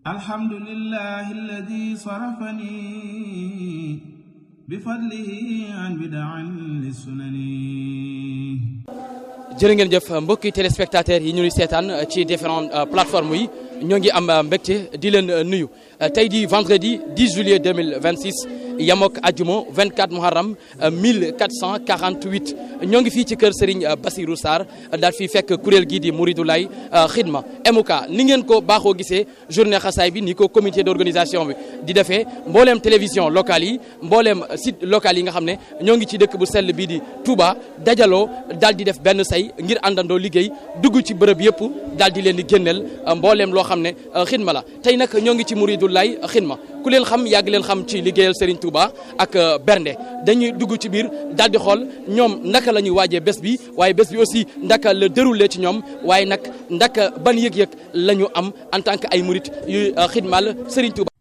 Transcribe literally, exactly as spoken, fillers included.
alhamdulillahi alladi sarafani bifadlihi an bid'an lissunani. jërë ngeen jëf mbokki téléspectateurs yi ñu ngi seetaan ci différentes plateformes yi ñoo ngi am mbégte di leen nuyu tey di vendredi dix juillet deux mille vingt-six yamook ajjuma vingt-quatre muharram mille quatre cent quarante-huit ñoo ngi fii ci kër Serigne Bassirou Sarr daal fii fekk kuréel gii di Mouridou Laye Khidma M O K ni ngeen ko baaxoo gisee journée xasaay bi ni ko comité d'organisation bi di defee mbooleem télévision locale yi mbooleem site local yi nga xam ne ñoo ngi ci dëkk bu sell bii di Touba dajaloo daal di def benn say ngir àndandoo liggéey dugg ci bërëb yëpp daal di leen di génneel mbooleem loo xam ne xidma la tey nag ñoo ngi ci Mouridou Laye Khidma ku leen xam yàgg leen xam ci liggéeyal Serigne Touba ak bernde dañuy dugg ci biir daal di xool ñoom naka la ñuy waajee bés bi waaye bés bi aussi ndaka la déroulé ci ñoom waaye nag ndaka ban yëg-yëg la ñu am en tant que ay murit yu xidmal Serigne Touba.